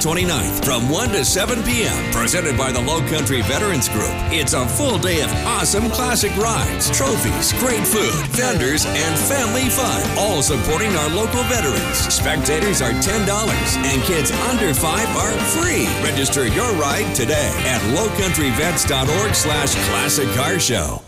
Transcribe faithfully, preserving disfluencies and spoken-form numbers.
twenty-ninth from one to seven p.m. Presented by the Low Country Veterans Group. It's a full day of awesome classic rides, trophies, great food, vendors, and family fun. All supporting our local veterans. Spectators are ten dollars and kids under five are free. Register your ride today at low country vets dot org slash classic car show.